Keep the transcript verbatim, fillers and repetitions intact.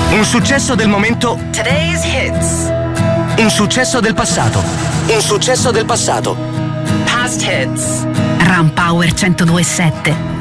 Un successo del momento. Today's hits. Un successo del passato. Un successo del passato. Past hits. Ram Power centodue e sette.